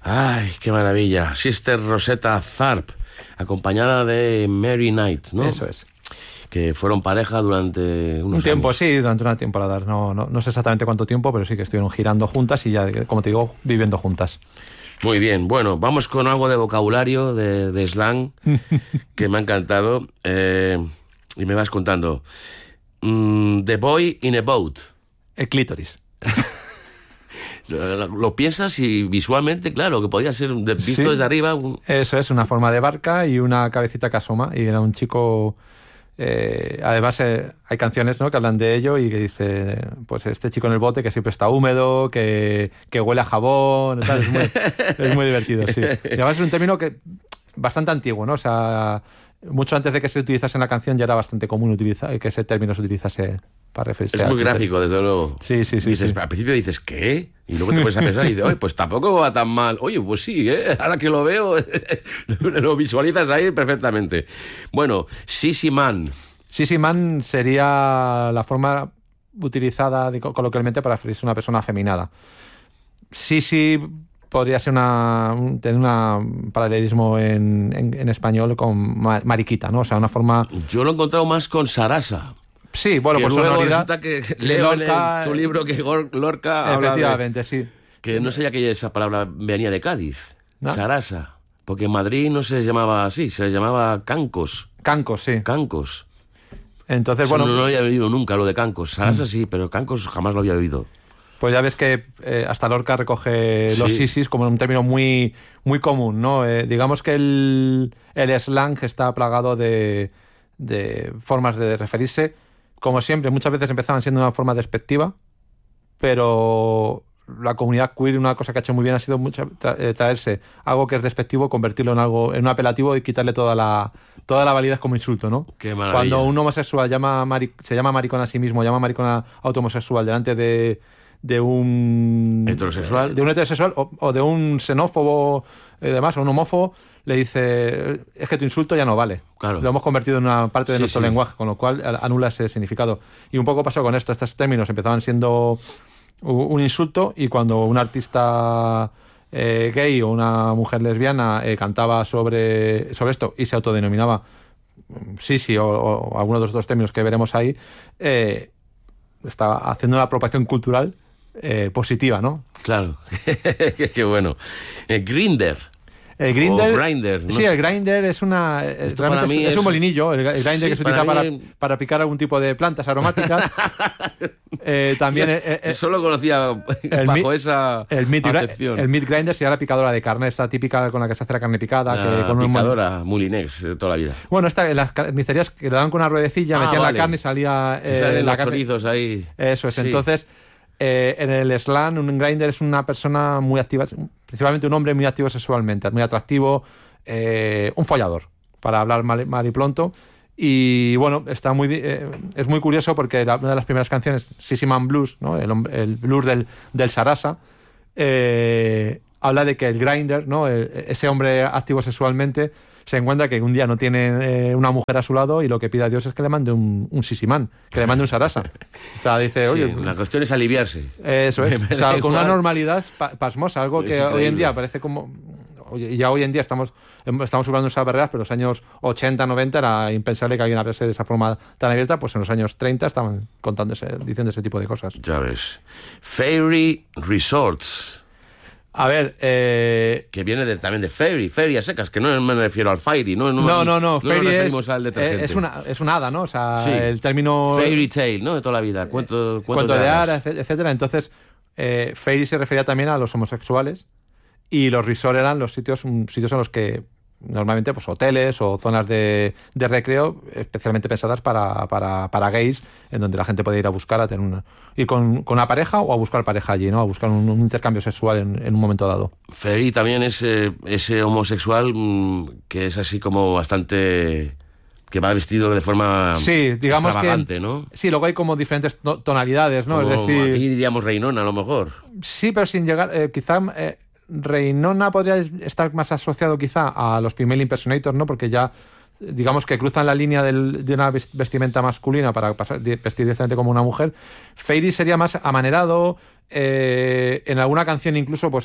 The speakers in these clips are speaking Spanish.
Ay, qué maravilla. Sister Rosetta Tharpe, acompañada de Mary Knight, ¿no? Eso es. Que fueron pareja durante Un tiempo, años. sí, durante una temporada. No sé exactamente cuánto tiempo, pero sí que estuvieron girando juntas y ya, como te digo, viviendo juntas. Muy bien, bueno, vamos con algo de vocabulario, de slang, que me ha encantado. Y me vas contando. The boy in a boat. El clítoris. Lo piensas y visualmente, claro, que podía ser visto Sí. desde arriba. Eso es, una forma de barca y una cabecita que asoma. Y era un chico... además hay canciones, ¿no?, que hablan de ello y que dice, pues este chico en el bote que siempre está húmedo, que huele a jabón, tal. Es muy divertido, sí. Y además es un término que bastante antiguo, ¿no? O sea, mucho antes de que se utilizase en la canción ya era bastante común que ese término se utilizase para referirse Es a... muy gráfico, desde luego. Sí. Dices, Sí. al principio dices, ¿qué? Y luego te pones a pensar y dices, oye, pues tampoco va tan mal. Oye, pues sí, ¿eh? Ahora que lo veo, lo visualizas ahí perfectamente. Bueno, Sissy Man. Sissy Man sería la forma utilizada coloquialmente para referirse a una persona afeminada. Sissy podría ser tener un paralelismo en español con mariquita, ¿no? O sea, una forma... Yo lo he encontrado más con Sarasa. Sí, bueno, Que por luego sonoridad... resulta que leo Lorca, en tu libro que Lorca habla efectivamente, sí. que no sabía que esa palabra venía de Cádiz. ¿No? Sarasa. Porque en Madrid no se llamaba así, se le llamaba Cancos. Cancos, sí. Cancos. Entonces, Eso bueno... no lo había oído nunca, lo de Cancos. Sarasa sí, pero Cancos jamás lo había oído. Pues ya ves que hasta Lorca recoge los Sí. sisis como un término muy, muy común, ¿no? Digamos que el slang está plagado de formas de referirse. Como siempre, muchas veces empezaban siendo una forma despectiva, pero la comunidad queer, una cosa que ha hecho muy bien ha sido traerse algo que es despectivo, convertirlo en un apelativo y quitarle toda la validez como insulto, ¿no? Qué maravilla. Cuando un homosexual se llama maricón a sí mismo, llama maricón a otro homosexual delante de un ¿Heterosexual? de un heterosexual o de un xenófobo y demás, o un homófobo, le dice, es que tu insulto ya no vale. Claro. Lo hemos convertido en una parte de Sí, nuestro sí. lenguaje, con lo cual anula ese significado. Y un poco pasó con esto. Estos términos empezaban siendo un insulto y cuando un artista gay o una mujer lesbiana cantaba sobre esto y se autodenominaba sí o alguno de los dos términos que veremos ahí, estaba haciendo una apropiación cultural positiva, ¿no? Claro. Qué bueno. Grindr. El Grindr, O Grindr, no sí, sé. el Grindr es Esto realmente para mí es un es- molinillo. El Grindr Sí, que se utiliza para mí- para picar algún tipo de plantas aromáticas. También Solo conocía el bajo mi- esa el meat acepción. grinder sería la picadora de carne, esta típica con la que se hace la carne picada. La con un picadora Mulinex de toda la vida. Bueno, en las carnicerías que le daban con una ruedecilla, metían vale. la carne y salía Que salen la los carne. chorizos ahí. Eso es. Sí. Entonces, en el slang, un grinder es una persona muy activa, principalmente un hombre muy activo sexualmente, muy atractivo, un follador, para hablar mal y pronto. Y bueno, es muy curioso porque una de las primeras canciones, Sissy Man Blues, ¿no? el blues del Sarasa, habla de que el grinder, ¿no? Ese hombre activo sexualmente, se encuentra que un día no tiene una mujer a su lado y lo que pide a Dios es que le mande un Sissy Man, que le mande un Sarasa. O sea, dice, oye, Sí, la cuestión es aliviarse. eso es. Me O sea, da con una igual. normalidad pasmosa, algo Es que hoy en increíble. día parece como... Y ya hoy en día estamos superando esas barreras, pero en los años 80, 90 era impensable que alguien hablase de esa forma tan abierta, pues en los años 30 estaban diciendo ese tipo de cosas. Ya ves. Fairy Resorts. A ver, Que viene también de Fairy a secas, que no me refiero al Fairy. No, no, Fairy nos referimos al detergente. es una hada, ¿no? O sea, Sí. el término... Fairy tale, ¿no? De toda la vida. Cuento de hadas, etcétera. Entonces, Fairy se refería también a los homosexuales y los resort eran los sitios en los que normalmente pues hoteles o zonas de recreo especialmente pensadas para gays, en donde la gente puede ir a buscar a tener ir con una pareja o a buscar pareja allí, ¿no? A buscar un intercambio sexual en un momento dado. Fairy también es ese homosexual que es así como bastante... que va vestido de forma Sí, digamos extravagante, que ¿no? sí, luego hay como diferentes tonalidades, ¿no? Como Es decir, aquí diríamos Reinona, a lo mejor. sí, pero sin llegar, quizá Reinona podría estar más asociado quizá a los female impersonators, ¿no? Porque ya digamos que cruzan la línea de una vestimenta masculina para vestir directamente como una mujer. Fairy sería más amanerado, en alguna canción incluso pues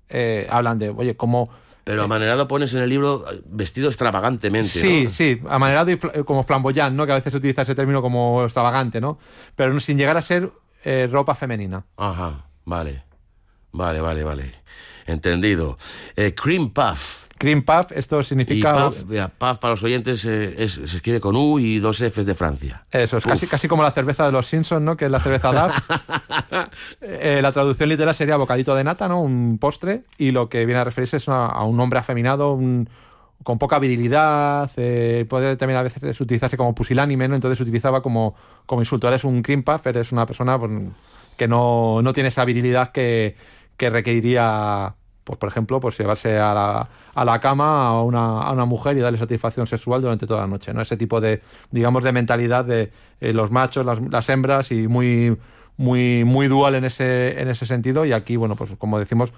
hablan de, oye, cómo... Pero amanerado pones en el libro vestido extravagantemente, Sí, ¿no? sí, amanerado y como flamboyant, ¿no? Que a veces se utiliza ese término como extravagante, ¿no? Pero sin llegar a ser ropa femenina. Ajá, vale. Vale. Entendido. Cream Puff. Cream puff, esto Y significa... puff, puff para los oyentes se escribe con U y 2 Fs de Francia. Eso, es casi como la cerveza de los Simpsons, ¿no? Que es la cerveza DAF. La traducción literal sería bocadito de nata, ¿no? Un postre. Y lo que viene a referirse es a un hombre afeminado, con poca virilidad. Puede también a veces utilizarse como pusilánime, ¿no? Entonces se utilizaba como insulto. Eres un cream puff, eres una persona pues, que no tiene esa virilidad que requeriría... Pues, por ejemplo, pues llevarse a la cama a una mujer y darle satisfacción sexual durante toda la noche, ¿no? Ese tipo de, digamos, de mentalidad de los machos, las hembras y muy dual en ese sentido. Y aquí, bueno, pues como decimos,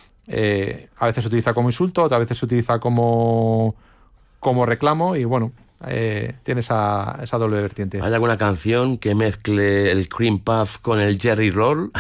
a veces se utiliza como insulto, otras veces se utiliza como reclamo y, bueno, tiene esa doble vertiente. ¿Hay alguna canción que mezcle el cream puff con el Jerry roll?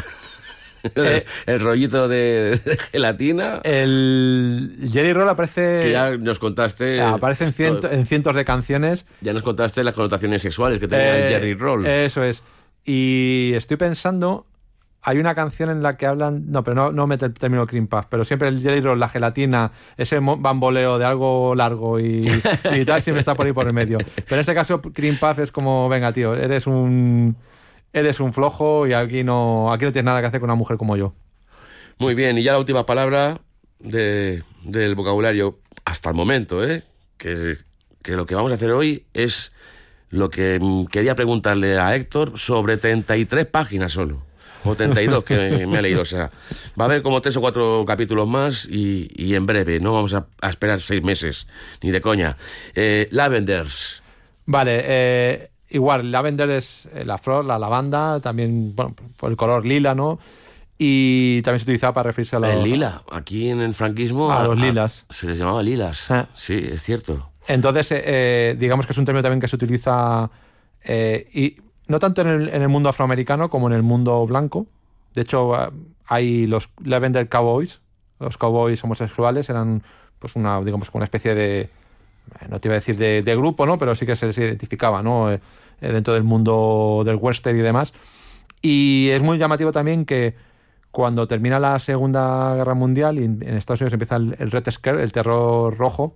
El rollito de gelatina. El Jerry Roll aparece... Que ya nos contaste... Aparece en cientos de canciones. Ya nos contaste las connotaciones sexuales que tenía el Jerry Roll. Eso es. Y estoy pensando... Hay una canción en la que hablan... No, pero no mete el término cream puff, pero siempre el Jerry Roll, la gelatina, ese bamboleo de algo largo y tal, siempre está por ahí por el medio. Pero en este caso, cream puff es como... Venga, tío, eres un flojo y aquí no tienes nada que hacer con una mujer como yo. Muy bien, y ya la última palabra del vocabulario hasta el momento, que lo que vamos a hacer hoy es lo que quería preguntarle a Héctor sobre 33 páginas solo, o 32 que me he leído. O sea, va a haber como 3 o 4 capítulos más y en breve, no vamos a esperar 6 meses, ni de coña. Lavenders. Vale, igual, lavender es la flor, la lavanda, también, bueno, por el color lila, ¿no? Y también se utilizaba para referirse a los... El lila, aquí en el franquismo... A los lilas. Se les llamaba lilas, sí, es cierto. Entonces, digamos que es un término también que se utiliza, y no tanto en el mundo afroamericano como en el mundo blanco. De hecho, hay los lavender cowboys, los cowboys homosexuales, eran pues una especie de... No te iba a decir de grupo, ¿no? Pero sí que se les identificaba, ¿no? Dentro del mundo del western y demás. Y es muy llamativo también que cuando termina la Segunda Guerra Mundial y en Estados Unidos empieza el Red Scare, el terror rojo,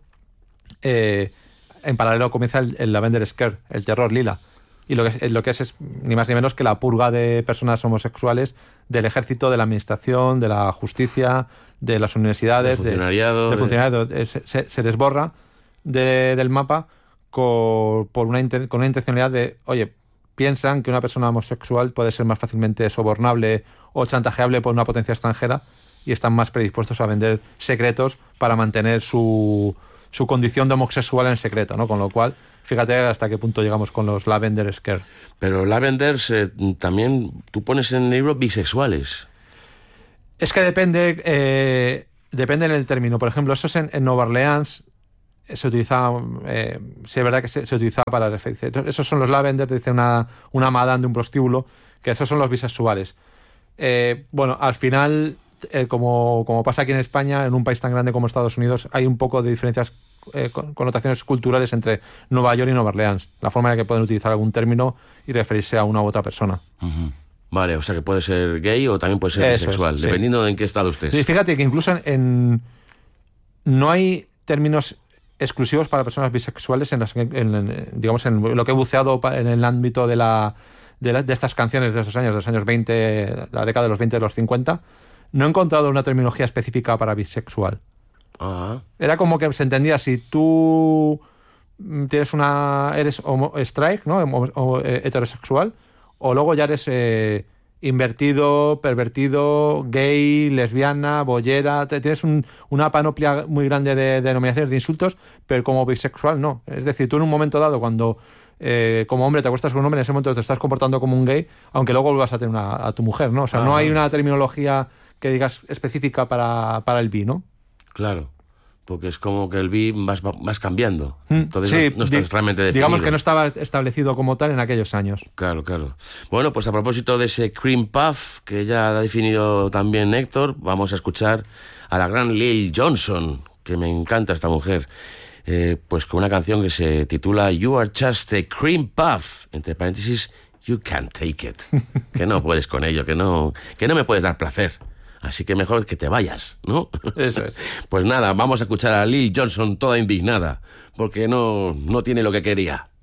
en paralelo comienza el Lavender Scare, el terror lila. Y lo que es ni más ni menos que la purga de personas homosexuales del ejército, de la administración, de la justicia, de las universidades, del funcionariado. Se les borra del mapa con una intencionalidad de, oye, piensan que una persona homosexual puede ser más fácilmente sobornable o chantajeable por una potencia extranjera y están más predispuestos a vender secretos para mantener su condición de homosexual en secreto, ¿no? Con lo cual, fíjate hasta qué punto llegamos con los Lavender Scare. Pero Lavenders también tú pones en el libro bisexuales. Es que depende del término. Por ejemplo, eso es en Nueva Orleans. Se utilizaba, sí es verdad que se utilizaba para referirse. Esos son los lavender, dice una madame de un prostíbulo, que esos son los bisexuales. Bueno, al final, como pasa aquí en España, en un país tan grande como Estados Unidos, hay un poco de diferencias, connotaciones culturales entre Nueva York y Nueva Orleans. La forma en la que pueden utilizar algún término y referirse a una u otra persona. Uh-huh. Vale, o sea que puede ser gay o también puede ser bisexual, dependiendo de en qué estado estés. Sí, fíjate que incluso no hay términos exclusivos para personas bisexuales digamos en lo que he buceado en el ámbito de estas canciones de esos años, de los años 20, la década de los 20 de los 50, no he encontrado una terminología específica para bisexual. Uh-huh. Era como que se entendía si tú eres strike, ¿no? O heterosexual, o luego ya eres invertido, pervertido, gay, lesbiana, boyera. Tienes una panoplia muy grande de denominaciones de insultos, pero como bisexual no. Es decir, tú en un momento dado, cuando como hombre te acuestas con un hombre, en ese momento te estás comportando como un gay, aunque luego vuelvas a tener a tu mujer, ¿no? O sea, no hay una terminología que digas específica para el bi, ¿no? Claro. porque es como que el beat vas cambiando. Entonces Sí, no estás realmente definido. digamos que no estaba establecido como tal en aquellos años. Claro, claro. Bueno, pues a propósito de ese Cream Puff que ya ha definido también Héctor, vamos a escuchar a la gran Lil Johnson, que me encanta esta mujer, pues con una canción que se titula You Are Just a Cream Puff, entre paréntesis, You Can't Take It. Que no puedes con ello, que no me puedes dar placer. Así que mejor que te vayas, ¿no? Eso es. Pues nada, vamos a escuchar a Lil Johnson toda indignada, porque no tiene lo que quería.